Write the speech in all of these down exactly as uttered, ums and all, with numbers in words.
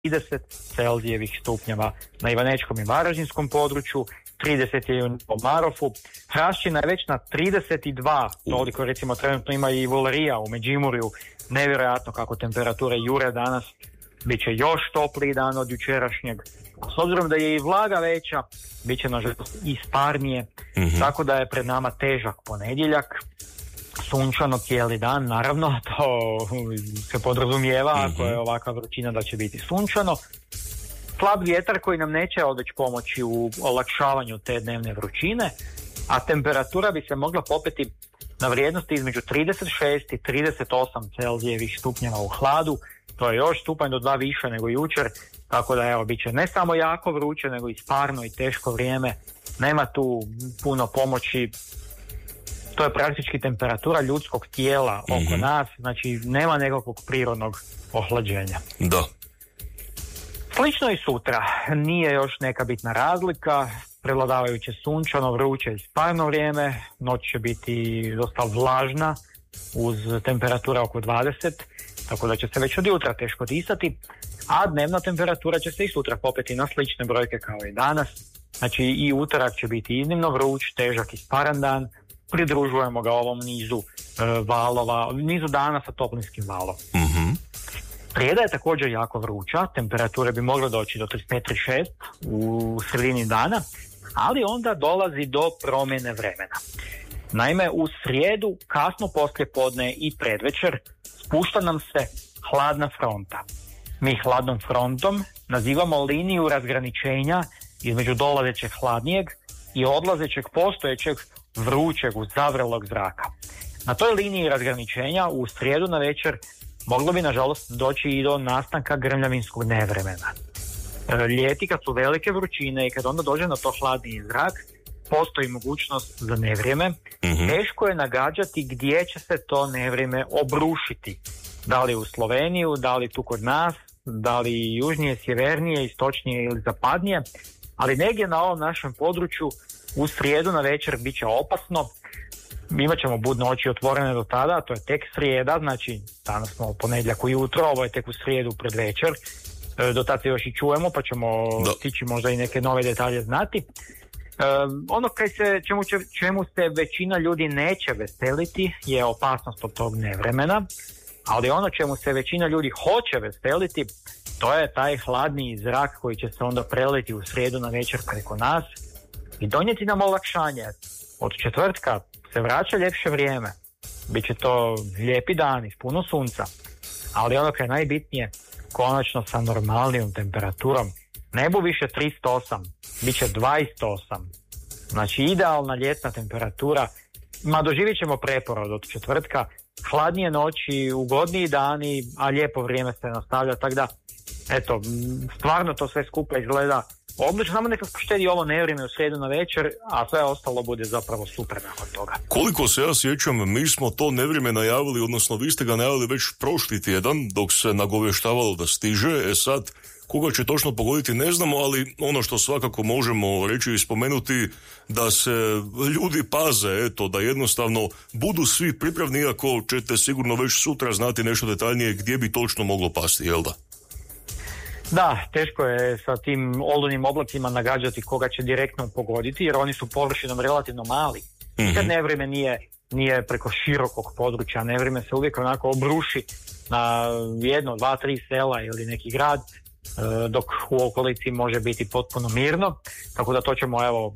trideset Celzijevih stupnjeva na Ivanečkom i Varaždinskom području, trideset je u Marofu, Hrašćina je već na trideset dva, toliko recimo trenutno ima i Vulerija u Međimurju, nevjerojatno kako temperature jure danas, bit će još topliji dan od jučerašnjeg. S obzirom da je i vlaga veća, bit će nažalost i sparnije, mm-hmm. tako da je pred nama težak ponedjeljak, sunčano cijeli dan, naravno, to se podrazumijeva mm-hmm. ako je ovakva vrućina da će biti sunčano. Slab vjetar koji nam neće odeć pomoći u olakšavanju te dnevne vrućine, a temperatura bi se mogla popeti na vrijednosti između trideset šest i trideset osam Celzijevih stupnjeva u hladu. To je još stupanj do dva više nego jučer, tako da evo, bit će ne samo jako vruće, nego i sparno i teško vrijeme. Nema tu puno pomoći, to je praktički temperatura ljudskog tijela oko mm-hmm. nas, znači nema nekakvog prirodnog ohlađenja. Da. Slično i sutra, nije još neka bitna razlika, prevladavajuće sunčano, vruće i sparno vrijeme, noć će biti dosta vlažna uz temperatura oko dvadeset, tako da će se već od jutra teško disati, a dnevna temperatura će se i sutra popeti na slične brojke kao i danas, znači i utorak će biti iznimno vruć, težak i sparan dan, pridružujemo ga ovom nizu e, valova, nizu dana sa toplinskim valom. Mm-hmm. Srijeda je također jako vruća, temperature bi mogle doći do trideset pet trdeset šest u sredini dana, ali onda dolazi do promjene vremena. Naime, u srijedu, kasno poslije podne i predvečer, spušta nam se hladna fronta. Mi hladnom frontom nazivamo liniju razgraničenja između dolazećeg hladnijeg i odlazećeg postojećeg vrućeg uzavrelog zraka. Na toj liniji razgraničenja u srijedu na večer moglo bi nažalost doći i do nastanka grmljavinskog nevremena. Ljeti kad su velike vrućine i kad onda dođe na to hladniji zrak, postoji mogućnost za nevrijeme. Mm-hmm. Teško je nagađati gdje će se to nevrijeme obrušiti. Da li u Sloveniju, da li tu kod nas, da li južnije, sjevernije, istočnije ili zapadnije, ali negdje na ovom našem području u srijedu na večer bit će opasno. Imat ćemo budne oči otvorene do tada, to je tek srijeda, znači danas smo u ponedjeljak ujutro, ovo je tek u srijedu pred večer, do tada se još i čujemo pa ćemo da. stići možda i neke nove detalje znati. E, ono kaj se, čemu, čemu se većina ljudi neće veseliti je opasnost od tog nevremena, ali ono čemu se većina ljudi hoće veseliti, to je taj hladniji zrak koji će se onda preliti u srijedu na večer preko nas i donijeti nam olakšanje. Od četvrtka se vraća ljepše vrijeme, biće to lijepi dani s puno sunca, ali ono kaj je najbitnije, konačno sa normalnijom temperaturom, ne bu više trideset osam, bit će dvadeset osam, znači idealna ljetna temperatura, ma doživjet ćemo preporod od četvrtka, hladnije noći, ugodniji dani, a lijepo vrijeme se nastavlja, tako da, eto, stvarno to sve skupa izgleda odlično, samo neka poštedi ovo nevrijeme u srijedu na večer, a sve ostalo bude zapravo super nakon toga. Koliko se ja sjećam, mi smo to nevrijeme najavili, odnosno vi ste ga najavili već prošli tjedan, dok se nagovještavalo da stiže, e sad, koga će točno pogoditi ne znamo, ali ono što svakako možemo reći i spomenuti, da se ljudi paze, eto, da jednostavno budu svi pripravni, iako ćete sigurno već sutra znati nešto detaljnije gdje bi točno moglo pasti, jel da? Da, teško je sa tim olujnim oblacima nagađati koga će direktno pogoditi, jer oni su površinom relativno mali. Mm-hmm. Kad nevrijeme nije, nije preko širokog područja, nevrijeme se uvijek onako obruši na jedno, dva, tri sela ili neki grad, dok u okolici može biti potpuno mirno, tako da to ćemo evo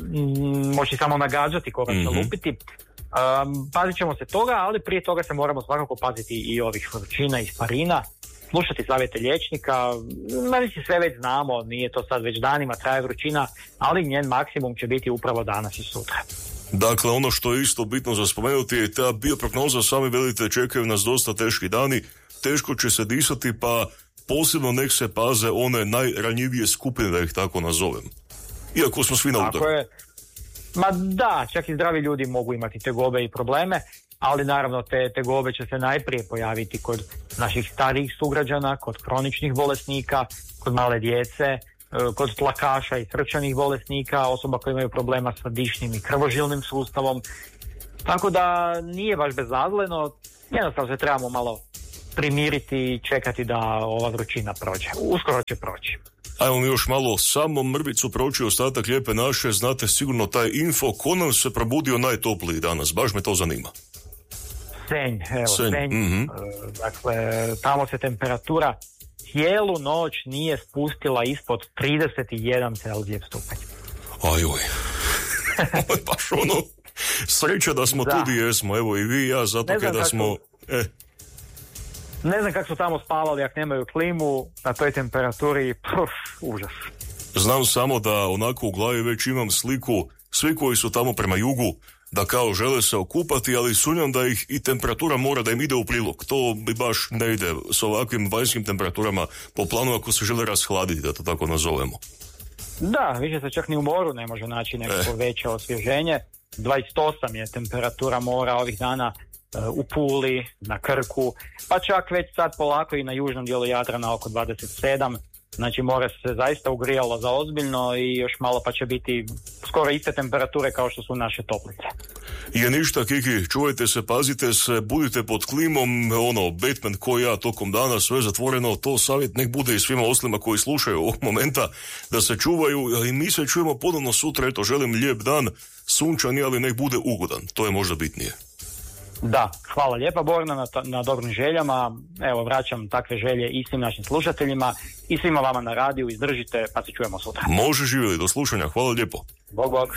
moći samo nagađati koga će mm-hmm. lupiti. Um, pazit ćemo se toga, ali prije toga se moramo svakako paziti i ovih vrućina i sparina, slušati savjete liječnika. Meni se sve već znamo, nije to sad već danima, traje vrućina, ali njen maksimum će biti upravo danas i sutra. Dakle, ono što je isto bitno za spomenuti je ta bioprognoza, sami velite, čekaju nas dosta teški dani, teško će se disati, pa posebno nek se paze one najranjivije skupine, da ih tako nazovem. Iako smo svi na udaru. Tako je. Ma da, čak i zdravi ljudi mogu imati tegobe i probleme, ali naravno te tegobe će se najprije pojaviti kod naših starijih sugrađana, kod kroničnih bolesnika, kod male djece, kod tlakaša i srčanih bolesnika, osoba koje imaju problema sa dišnim i krvožilnim sustavom. Tako da nije baš bezazleno, jednostavno se trebamo malo primiriti i čekati da ova vrućina prođe. Uskoro će proći. Ajmo mi još malo samo mrvicu proći ostatak Lijepe naše. Znate sigurno taj info, ko nam se probudio najtopliji danas, baš me to zanima. Senj, evo, Senj. Senj. Mm-hmm. Dakle, tamo se temperatura cijelu noć nije spustila ispod trideset jedan Celzijev stupanj. Ajoj, baš ono, sreća da smo da. tu gdje jesmo, evo i vi i ja, zato kada kako, smo... E. Ne znam kako su tamo spavali ako nemaju klimu, na toj temperaturi, puf, užas. Znam samo da onako u glavi već imam sliku, svi koji su tamo prema jugu, da kao žele se okupati, ali sumnjam da ih i temperatura mora da im ide u prilog. To bi baš ne ide s ovakvim vanjskim temperaturama po planu ako se žele rashladiti, da to tako nazovemo. Da, više se čak ni u moru ne može naći nekako eh. veće osvježenje. dvadeset osam je temperatura mora ovih dana uh, u Puli, na Krku, pa čak već sad polako i na južnom dijelu Jadrana oko dvadeset sedam. Znači more se zaista ugrijalo za ozbiljno i još malo pa će biti skoro iste temperature kao što su naše toplice. I ništa, Kiki, čuvajte se, pazite se, budite pod klimom, ono, Batman ko ja tokom dana, sve zatvoreno, to savjet nek bude i svima ostalima koji slušaju ovog momenta, da se čuvaju, i mi se čujemo ponovno sutra, eto, želim lijep dan, sunčani, ali nek bude ugodan, to je možda bitnije. Da, hvala lijepa Borna na, na dobrim željama. Evo, vraćam takve želje i svim našim slušateljima i svima vama na radiju. Izdržite, pa se čujemo sutra. Može, živjeli, do slušanja, hvala lijepo. Bog, bog.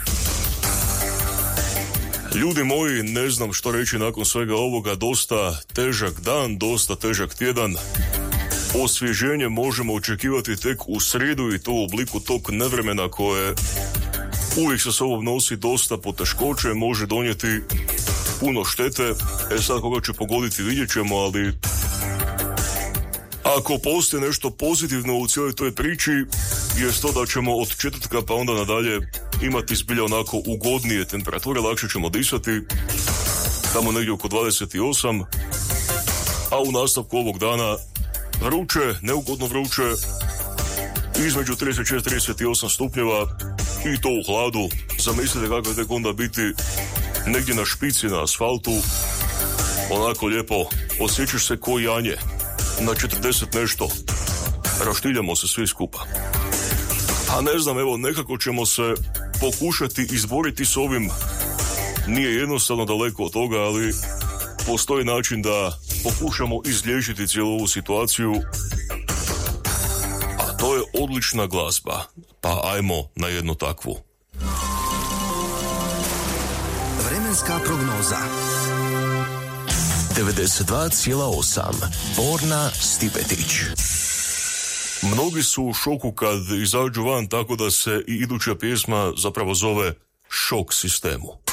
Ljudi moji, ne znam što reći nakon svega ovoga, dosta težak dan, dosta težak tjedan. Osvježenje možemo očekivati tek u srijedu i to u obliku tog nevremena koje uvijek sa sobom nosi dosta poteškoće, može donijeti puno štete. E sad koga će pogoditi vidjet ćemo, ali ako postoji nešto pozitivno u cijeloj toj priči je to da ćemo od četvrtka pa onda nadalje imati zbilja onako ugodnije temperature, lakše ćemo disati, tamo negdje oko dvadeset osam, a u nastavku ovog dana vruće, neugodno vruće, između trideset šest i trideset osam stupnjeva i to u hladu. Zamislite kako je tek onda biti negdje na špici na asfaltu, onako lijepo, osjećaš se ko janje, na četrdeset nešto, raštiljamo se svi skupa. A ne znam, evo, nekako ćemo se pokušati izboriti s ovim, nije jednostavno daleko od toga, ali postoji način da pokušamo izliječiti cijelu ovu situaciju, a to je odlična glazba, pa ajmo na jednu takvu. Vremenska prognoza devedeset dva zarez osam Borna Stipetić. Mnogi su u šoku kad izađu van, tako da se i iduća pjesma zapravo zove Šok sistemu.